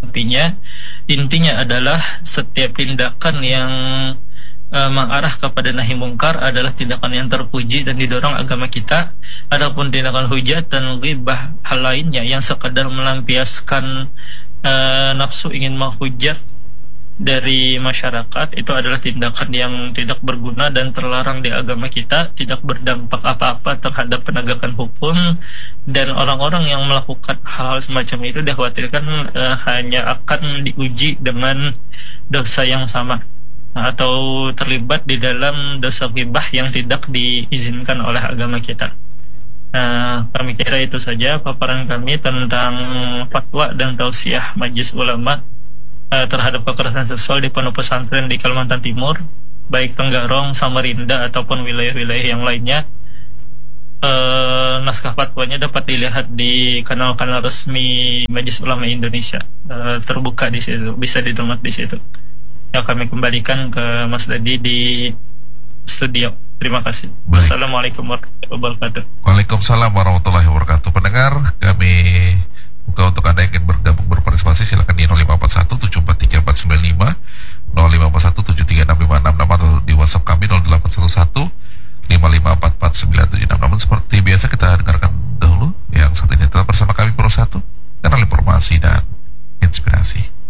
menyikapinya. Intinya adalah setiap tindakan yang mengarah kepada nahi mungkar adalah tindakan yang terpuji dan didorong agama kita. Adapun tindakan hujat dan ghibah hal lainnya yang sekedar melampiaskan nafsu ingin menghujat dari masyarakat, itu adalah tindakan yang tidak berguna dan terlarang di agama kita, tidak berdampak apa-apa terhadap penegakan hukum, dan orang-orang yang melakukan hal semacam itu dikhawatirkan hanya akan diuji dengan dosa yang sama, atau terlibat di dalam dosa ghibah yang tidak diizinkan oleh agama kita. Kami kira itu saja paparan kami tentang fatwa dan tausiah Majelis Ulama terhadap kekerasan seksual di pondok pesantren di Kalimantan Timur, baik Tenggarong, Samarinda ataupun wilayah-wilayah yang lainnya. Naskah fatwanya dapat dilihat di kanal-kanal resmi Majelis Ulama Indonesia, terbuka di situ, bisa didownload di situ. Ya, kami kembalikan ke Mas Dadi di studio. Terima kasih. Baik. Assalamualaikum warahmatullahi wabarakatuh. Waalaikumsalam warahmatullahi wabarakatuh. Pendengar, kami buka untuk Anda yang ingin bergabung berpartisipasi, silakan di 0541 743 495, 0541 736 566, atau di WhatsApp kami 0811 5544976. Namun seperti biasa kita dengarkan dahulu yang saat ini tetap bersama kami Pro 1, kanal informasi dan inspirasi.